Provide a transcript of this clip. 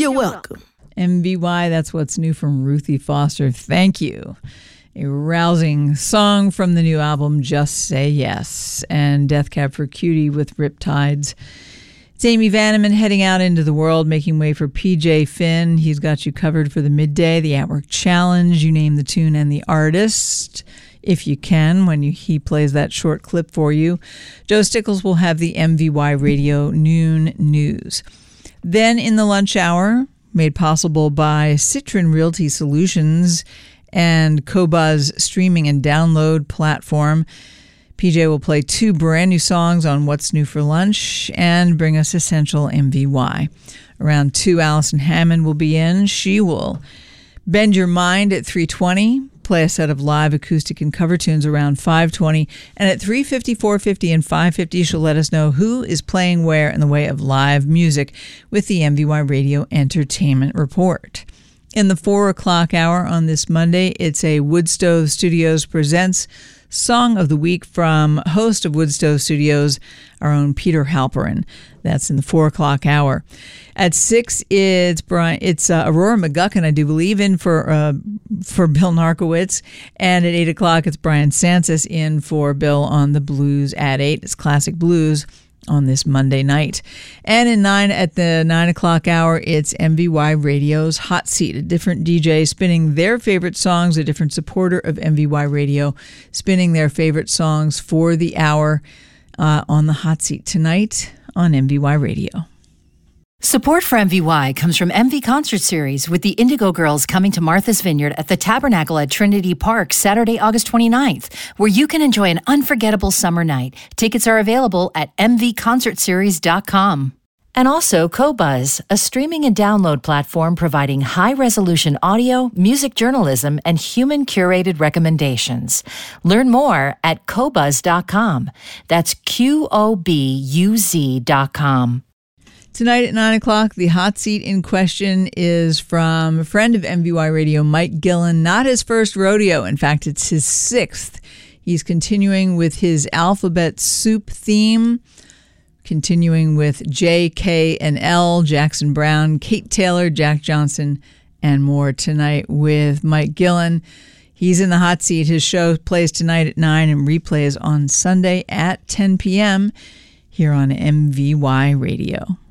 You're welcome. MVY, that's what's new from Ruthie Foster. Thank you. A rousing song from the new album, Just Say Yes, and Death Cab for Cutie with Riptides. It's Amy Vanneman heading out into the world, making way for PJ Finn. He's got you covered for the midday, the Outwork Challenge. You name the tune and the artist, if you can, when he plays that short clip for you. Joe Stickles will have the MVY Radio Noon News. Then in the lunch hour, made possible by Citron Realty Solutions and Qobuz streaming and download platform, PJ will play 2 brand new songs on What's New for Lunch and bring us Essential MVY. Around 2, Allison Hammond will be in. She will bend your mind at 3:20, play a set of live acoustic and cover tunes around 5:20, and at 3:50, 4:50, and 5:50, she'll let us know who is playing where in the way of live music with the MVY Radio Entertainment Report. In the 4 o'clock hour on this Monday, it's a Woodstove Studios Presents Song of the Week from host of Woodstove Studios, our own Peter Halperin. That's in the 4 o'clock hour. At 6, it's Aurora McGuckin, I do believe, in for Bill Narkowitz. And at 8 o'clock, it's Brian Sansis in for Bill on the Blues at 8. It's Classic Blues on this Monday night. And at the 9 o'clock hour, it's MVY Radio's Hot Seat, a different DJ spinning their favorite songs, a different supporter of MVY Radio spinning their favorite songs for the hour on the Hot Seat tonight on MVY Radio. Support for MVY comes from MV Concert Series with the Indigo Girls coming to Martha's Vineyard at the Tabernacle at Trinity Park Saturday, August 29th, where you can enjoy an unforgettable summer night. Tickets are available at mvconcertseries.com. And also Qobuz, a streaming and download platform providing high-resolution audio, music journalism, and human-curated recommendations. Learn more at Qobuz.com. That's QOBUZ.com. Tonight at 9 o'clock, the hot seat in question is from a friend of MVY Radio, Mike Gillen. Not his first rodeo. In fact, it's his 6th. He's continuing with his alphabet soup theme, continuing with J, K, and L, Jackson Brown, Kate Taylor, Jack Johnson, and more tonight with Mike Gillen. He's in the hot seat. His show plays tonight at 9 and replays on Sunday at 10 p.m. here on MVY Radio.